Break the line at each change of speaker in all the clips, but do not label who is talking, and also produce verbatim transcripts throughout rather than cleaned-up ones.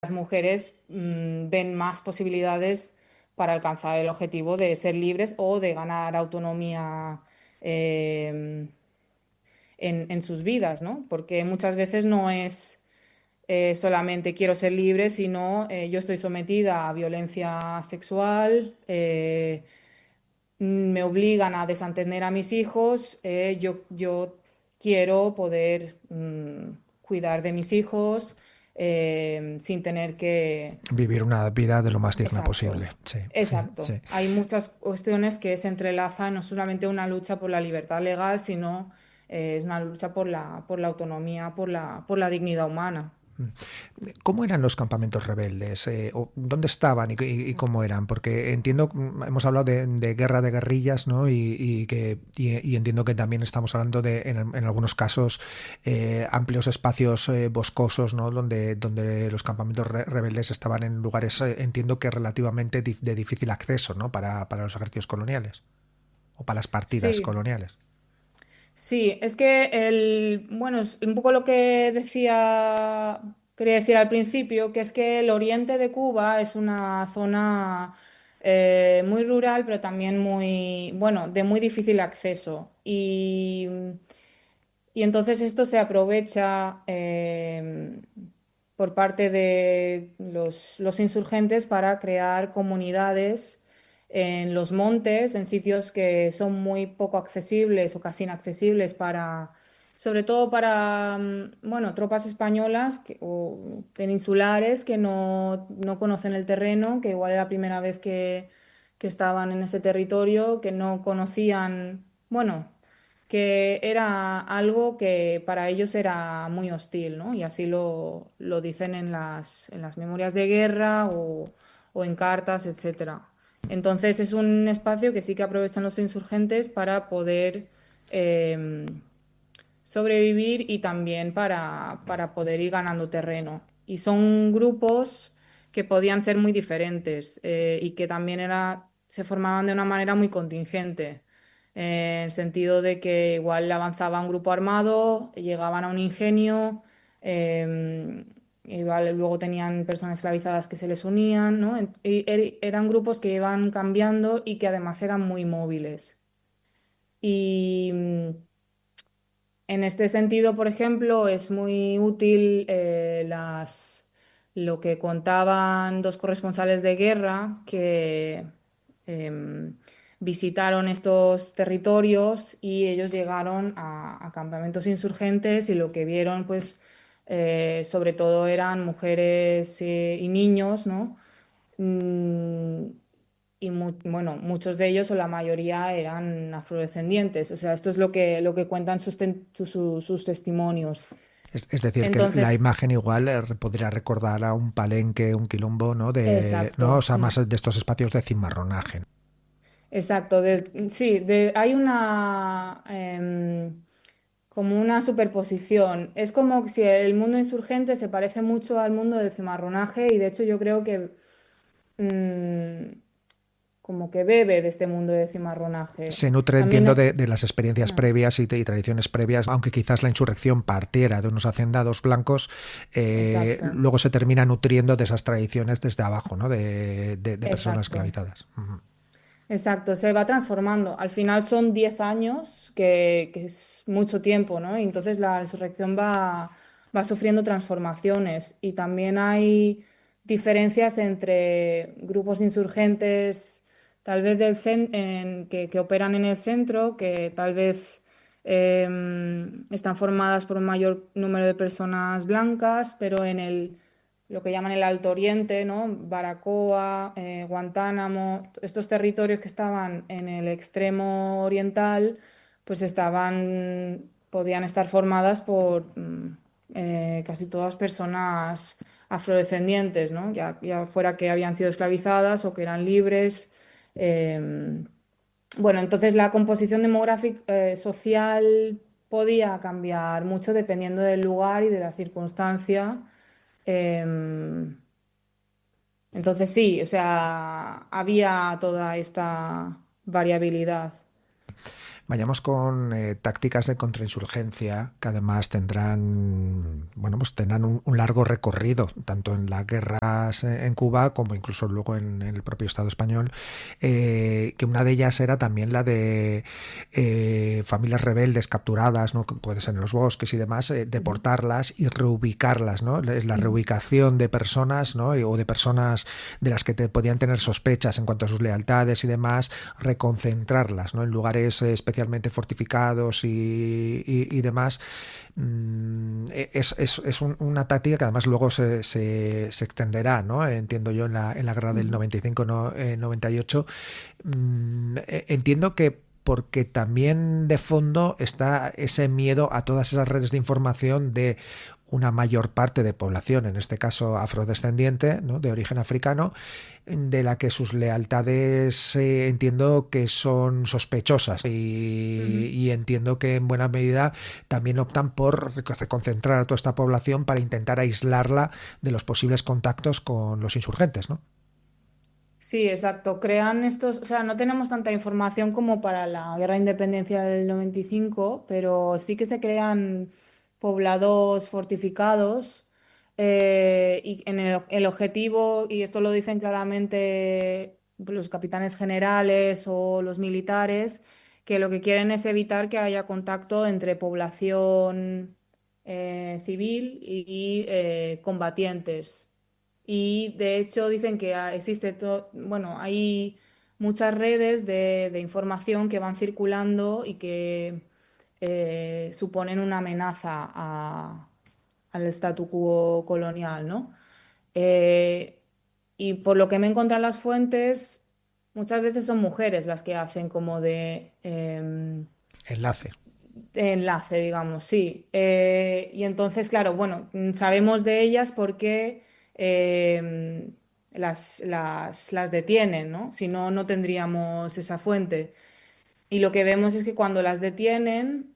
las mujeres mm, ven más posibilidades para alcanzar el objetivo de ser libres o de ganar autonomía eh, en, en sus vidas, ¿no? Porque muchas veces no es eh, solamente quiero ser libre, sino eh, yo estoy sometida a violencia sexual, eh, me obligan a desatender a mis hijos, eh, yo, yo quiero poder mm, cuidar de mis hijos eh, sin tener que...
Vivir una vida de lo más digna
Exacto,
posible. Sí, sí,
exacto.
sí.
Hay muchas cuestiones que se entrelazan, no solamente una lucha por la libertad legal, sino eh, es una lucha por la, por la autonomía, por la, por la dignidad humana.
¿Cómo eran los campamentos rebeldes? Eh, o ¿Dónde estaban y, y- y cómo eran? Porque entiendo, mm, hemos hablado de, de guerra de guerrillas, ¿no? Y, y que, y, y entiendo que también estamos hablando de, en, en algunos casos, eh, amplios espacios eh, boscosos, ¿no? Donde, donde los campamentos re- rebeldes estaban en lugares, eh, entiendo que relativamente dif- de difícil acceso, ¿no? Para, para los ejércitos coloniales o para las partidas
Sí,
coloniales.
sí, es que el, bueno, es un poco lo que decía, quería decir al principio, que es que el oriente de Cuba es una zona eh, muy rural, pero también muy, bueno, de muy difícil acceso. Y, y entonces esto se aprovecha eh, por parte de los, los insurgentes para crear comunidades en los montes, en sitios que son muy poco accesibles o casi inaccesibles para, sobre todo para, mm, bueno, tropas españolas que- o peninsulares que no, no conocen el terreno, que igual era la primera vez que, que estaban en ese territorio, que no conocían, bueno, que era algo que para ellos era muy hostil, ¿no? Y así lo, lo dicen en las, en las memorias de guerra o, o en cartas, etcétera. Entonces es un espacio que sí que aprovechan los insurgentes para poder eh, sobrevivir y también para, para poder ir ganando terreno. Y son grupos que podían ser muy diferentes eh, y que también era, se formaban de una manera muy contingente, eh, en el sentido de que igual avanzaba un grupo armado, llegaban a un ingenio, eh, igual luego tenían personas esclavizadas que se les unían, ¿no? En- y er- eran grupos que iban cambiando y que además eran muy móviles. Y mm, en este sentido, por ejemplo, es muy útil eh, las, lo que contaban dos corresponsales de guerra que em, visitaron estos territorios y ellos llegaron a, a campamentos insurgentes y lo que vieron, pues, eh, sobre todo eran mujeres eh, y niños, ¿no? Mm, y mu- bueno, muchos de ellos o la mayoría eran afrodescendientes. O sea, esto es lo que, lo que cuentan sus, ten- su- su- sus testimonios.
Es, es decir, que la
Entonces,
imagen igual eh, podría recordar a un palenque, un quilombo, ¿no? De, ¿no? O
exacto.
sea,
Mm,
más de estos espacios de cimarronaje.
exacto. de- sí, de- hay una em, como una superposición. Es como si el mundo insurgente se parece mucho al mundo del cimarronaje y de hecho yo creo que mm, como que bebe de este mundo del cimarronaje.
Se nutre,
También,
entiendo,
eh,
de, de las experiencias
mm,
previas y, y tradiciones previas, aunque quizás la insurrección partiera de unos hacendados blancos, eh,
exacto.
luego se termina nutriendo de esas tradiciones desde abajo, ¿no? De, de, de personas
Exacto,
esclavizadas. Ujú.
exacto, se va transformando. Al final son diez años, que, que es mucho tiempo, ¿no? Y entonces la insurrección va, va sufriendo transformaciones y también hay diferencias entre grupos insurgentes, tal vez del cen- en- que, que operan en el centro, que tal vez em, están formadas por un mayor número de personas blancas, pero en el lo que llaman el Alto Oriente, ¿no? Baracoa, eh, Guantánamo, estos territorios que estaban en el extremo oriental, pues estaban, podían estar formadas por mm, eh, casi todas personas afrodescendientes, ¿no? Ya, ya fuera que habían sido esclavizadas o que eran libres. eh, bueno, entonces la composición demográfica, eh, social podía cambiar mucho dependiendo del lugar y de la circunstancia. Em, entonces sí, o sea, había toda esta variabilidad.
vayamos con eh, tácticas de contrainsurgencia que además tendrán, bueno, pues tendrán un, un largo recorrido, tanto en las guerras en Cuba como incluso luego en, en el propio Estado español, eh, que una de ellas era también la de eh, familias rebeldes capturadas, ¿no? Que puede ser en los bosques y demás, eh,
Ujú.
deportarlas y reubicarlas, ¿no? Es la
Ujú.
reubicación de personas, ¿no? O de personas de las que te podían tener sospechas en cuanto a sus lealtades y demás, reconcentrarlas, ¿no? En lugares eh, especialmente fortificados y, y, y demás. Mm, es, es, es un, una táctica que además luego se, se, se extenderá, ¿no? Entiendo yo, en la, en la guerra del
Ujú.
noventa y cinco, no, eh, noventa y ocho. Mm, eh, entiendo que porque también de fondo está ese miedo a todas esas redes de información de una mayor parte de población, en este caso afrodescendiente, ¿no? De origen africano, de la que sus lealtades eh, entiendo que son sospechosas y,
Ujú.
y entiendo que en buena medida también optan por reconcentrar a toda esta población para intentar aislarla de los posibles contactos con los insurgentes, ¿no?
Sí, exacto. Crean estos, o sea, no tenemos tanta información como para la Guerra de Independencia del noventa y cinco, pero sí que se crean poblados fortificados eh, y en el, el objetivo, y esto lo dicen claramente los capitanes generales o los militares, que lo que quieren es evitar que haya contacto entre población eh, civil y, eh, combatientes. Y de hecho dicen que ah, existe todo, bueno, hay muchas redes de, de información que van circulando y que eh, suponen una amenaza a- al statu quo colonial, ¿no? Eh, y por lo que me encuentran las fuentes, muchas veces son mujeres las que hacen como de em,
Enlace.
enlace, digamos, sí. Eh, y entonces, claro, bueno, mm, sabemos de ellas porque eh, las, las, las detienen, ¿no? Si no, no tendríamos esa fuente. Y lo que vemos es que cuando las detienen,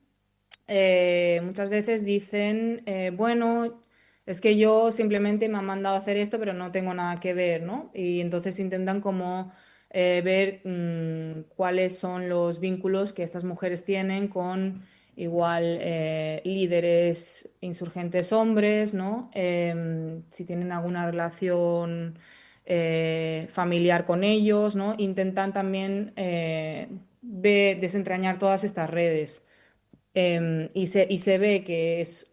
eh, muchas veces dicen, eh, bueno, es que yo simplemente me han mandado a hacer esto, pero no tengo nada que ver, ¿no? Y entonces intentan como eh, ver mm, cuáles son los vínculos que estas mujeres tienen con igual eh, líderes insurgentes hombres, ¿no? Em, si tienen alguna relación eh, familiar con ellos, ¿no? Intentan también eh, ve- desentrañar todas estas redes. Em, y se, y se ve que es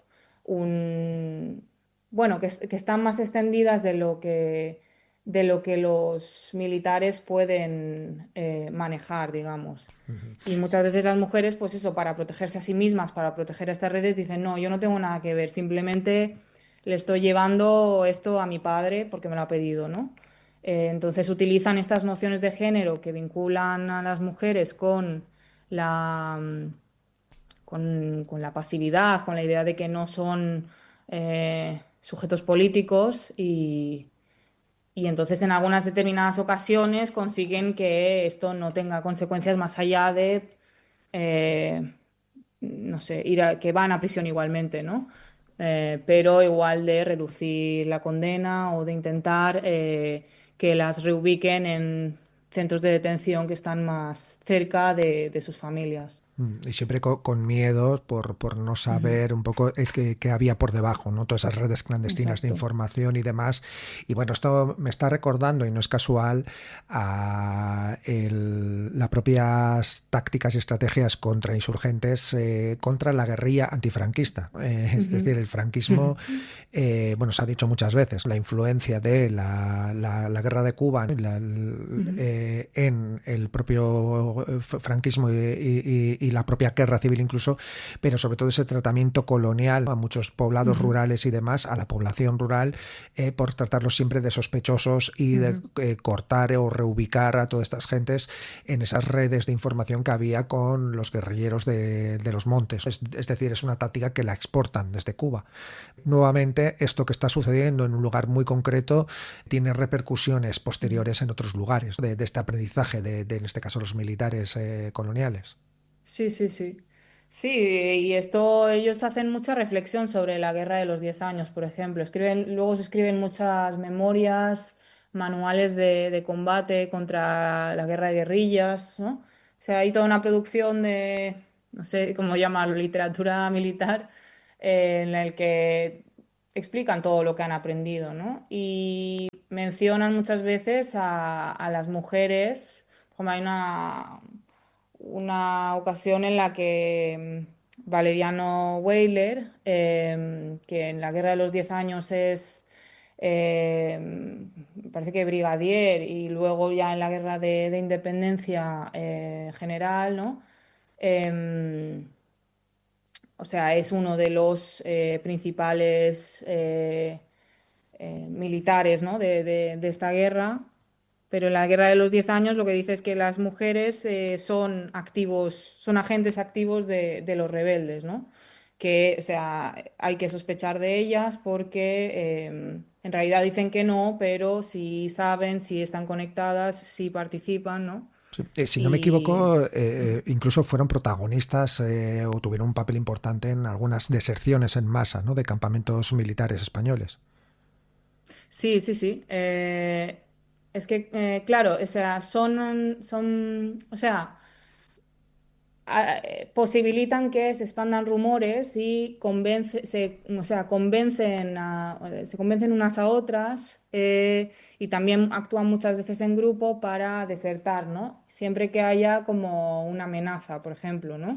un, bueno, que, es- que están más extendidas de lo que, de lo que los militares pueden eh, manejar, digamos. Y muchas veces las mujeres, pues eso, para protegerse a sí mismas, para proteger a estas redes, dicen, no, yo no tengo nada que ver, simplemente le estoy llevando esto a mi padre porque me lo ha pedido, ¿no? Eh, entonces utilizan estas nociones de género que vinculan a las mujeres con la, mm, con, con la pasividad, con la idea de que no son eh, sujetos políticos y, y entonces en algunas determinadas ocasiones consiguen que esto no tenga consecuencias más allá de, eh, no sé, ir a, que van a prisión igualmente, ¿no? Eh, pero igual de reducir la condena o de intentar eh, que las reubiquen en centros de detención que están más cerca de, de sus familias.
Mm, Y siempre co- con, miedo por, por no
Ujú.
saber un poco el que, que había por debajo, ¿no? Todas esas redes clandestinas de
Exacto.
información y demás. Y bueno, esto me está recordando, y no es casual, a el- las propias tácticas y estrategias contra insurgentes, eh, contra la guerrilla antifranquista. Eh, es decir,
Ujú.
el franquismo, eh, bueno, se ha dicho muchas veces, la influencia de la, la- la guerra de Cuba, ¿no? La- el-
Ujú.
eh, en el propio eh, franquismo y, y- y la propia guerra civil incluso, pero sobre todo ese tratamiento colonial a muchos poblados
Ujú.
rurales y demás, a la población rural, eh, por tratarlos siempre de sospechosos y de
Ujú.
eh, cortar o reubicar a todas estas gentes en esas redes de información que había con los guerrilleros de, de los montes. Es, es decir, es una táctica que la exportan desde Cuba. Nuevamente, esto que está sucediendo en un lugar muy concreto tiene repercusiones
Ujú.
posteriores en otros lugares de, de este aprendizaje de, de, en este caso, los militares eh, coloniales.
Sí, sí, sí. Sí, y esto ellos hacen mucha reflexión sobre la Guerra de los Diez Años, por ejemplo. Escriben, luego se escriben muchas memorias, manuales de, de combate contra la guerra de guerrillas, ¿no? sea, hay toda una producción de, no sé cómo llamarlo, literatura militar, eh, en el que explican todo lo que han aprendido, ¿no? Y mencionan muchas veces a, a las mujeres, como hay una, una ocasión en la que mm, Valeriano Weyler, eh, que en la Guerra de los Diez Años es, eh, me parece que brigadier y luego ya en la Guerra de, de Independencia eh, general, ¿no? Em, o sea, es uno de los eh, principales eh, eh, militares, ¿no? de, de- de esta guerra. Pero en la Guerra de los Diez Años lo que dice es que las mujeres eh, son activos, son agentes activos de, de los rebeldes, ¿no? Que, o sea, hay que sospechar de ellas porque eh, en realidad dicen que no, pero si saben, si están conectadas, si participan, ¿no?
Sí. Eh, si no me
Y
equivoco, eh, incluso fueron protagonistas eh, o tuvieron un papel importante en algunas deserciones en masa, ¿no? De campamentos militares españoles.
sí, sí, sí. Eh, es que, eh, claro, o sea, son, son, o sea, a- eh, posibilitan que se expandan rumores y convence, se, o sea, convencen a- eh, se convencen unas a otras eh, y también actúan muchas veces en grupo para desertar, ¿no? Siempre que haya como una amenaza, por ejemplo, ¿no?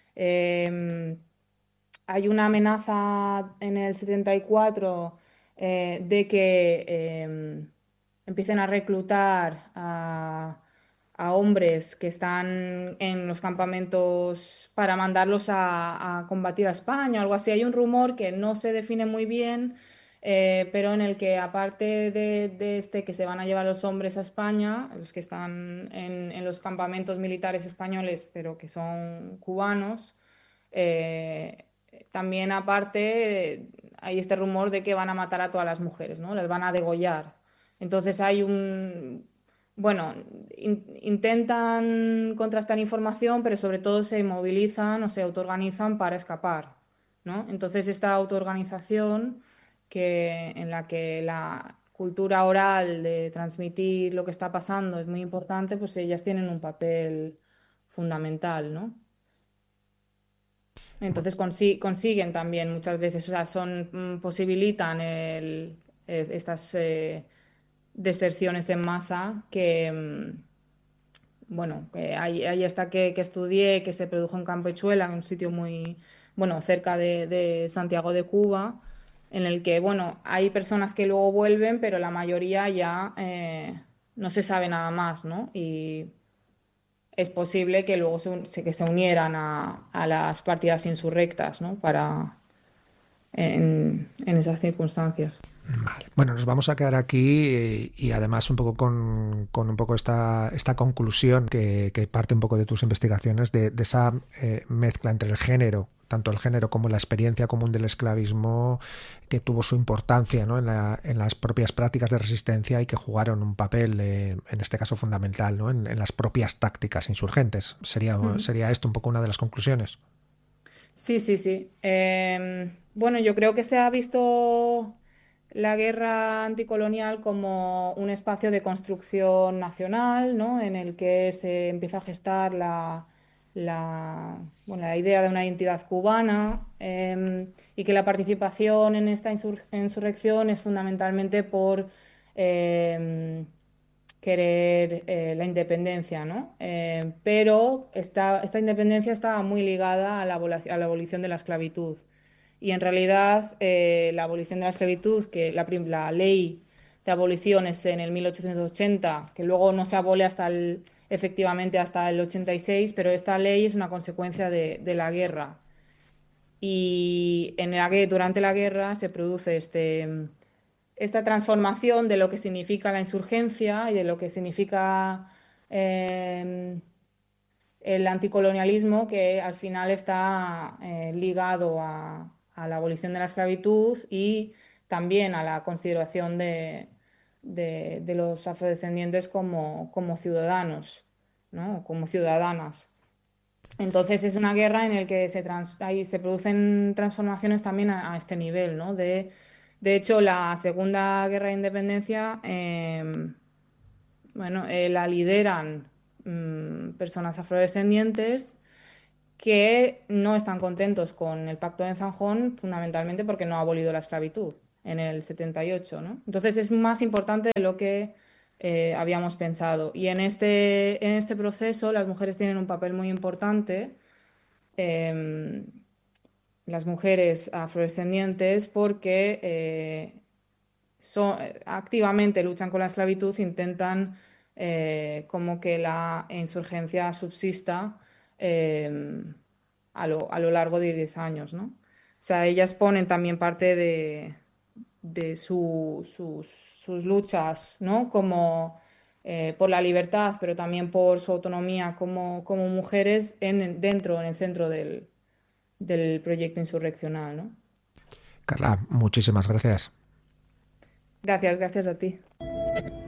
Em, Hay una amenaza en el setenta y cuatro eh, de que eh, empiecen a reclutar a, a hombres que están en los campamentos para mandarlos a, a combatir a España o algo así. Hay un rumor que no se define muy bien, eh, pero en el que aparte de, de este que se van a llevar los hombres a España, los que están en, en los campamentos militares españoles, pero que son cubanos, eh, también aparte hay este rumor de que van a matar a todas las mujeres, ¿no? Las van a degollar. Entonces hay un... Bueno, in- intentan contrastar información, pero sobre todo se movilizan o se autoorganizan para escapar, ¿no? Entonces esta autoorganización que, en la que la cultura oral de transmitir lo que está pasando es muy importante, pues ellas tienen un papel fundamental, ¿no?
Bu-
Entonces consi- consiguen también muchas veces, o sea, son, mm, posibilitan el- eh, estas eh, deserciones en masa que, mm, bueno, que ahí, ahí está que, que estudié, que se produjo en Campechuela, en un sitio muy, bueno, cerca de, de Santiago de Cuba, en el que, bueno, hay personas que luego vuelven, pero la mayoría ya eh, no se sabe nada más, ¿no? Y es posible que luego se, un- se- que se unieran a, a las partidas insurrectas, ¿no? Para, en, en esas circunstancias.
Vale. Bueno, nos vamos a quedar aquí eh, y además un poco con, con un poco esta, esta conclusión que, que parte un poco de tus investigaciones de, de esa eh, mezcla entre el género, tanto el género como la experiencia común del esclavismo, que tuvo su importancia, ¿no? en, la, en las propias prácticas de resistencia y que jugaron un papel, eh, en este caso fundamental, ¿no? en, en las propias tácticas insurgentes. Sería,
Ujú.
sería esto un poco una de las conclusiones.
Sí, sí, sí. Em, bueno, yo creo que se ha visto la guerra anticolonial como un espacio de construcción nacional, ¿no? En el que se empieza a gestar la, la, bueno, la idea de una identidad cubana, em, y que la participación en esta insur- insurrección es fundamentalmente por em, querer eh, la independencia, ¿no? Eh, pero esta, esta independencia estaba muy ligada a la, abolición a la abolición de la esclavitud. Y en realidad eh, la abolición de la esclavitud, que la, prim- la ley de abolición es en el mil ochocientos ochenta, que luego no se abole hasta el, efectivamente hasta el ochenta y seis, pero esta ley es una consecuencia de, de la guerra. Y en la, gue- durante la guerra se produce este, esta transformación de lo que significa la insurgencia y de lo que significa eh, el anticolonialismo, que al final está eh, ligado a, a la abolición de la esclavitud y también a la consideración de, de- de los afrodescendientes como, como ciudadanos, ¿no? Como ciudadanas. Entonces es una guerra en la que se, trans- ahí se producen transformaciones también a, a este nivel, ¿no? De, de hecho, la Segunda Guerra de Independencia, eh, bueno, eh, la lideran mm, personas afrodescendientes que no están contentos con el Pacto de Zanjón, fundamentalmente porque no ha abolido la esclavitud en el setenta y ocho, ¿no? Entonces es más importante de lo que eh, habíamos pensado. Y en este, en este proceso las mujeres tienen un papel muy importante, eh, las mujeres afrodescendientes, porque eh, son, activamente luchan con la esclavitud, intentan eh, como que la insurgencia subsista eh, a lo, a lo largo de diez años, ¿no? O sea, ellas ponen también parte de, de su- sus, sus luchas, ¿no? Como eh, por la libertad, pero también por su autonomía como, como mujeres en, dentro, en el centro del, del proyecto insurreccional, ¿no?
Carla, muchísimas gracias.
Gracias, gracias a ti.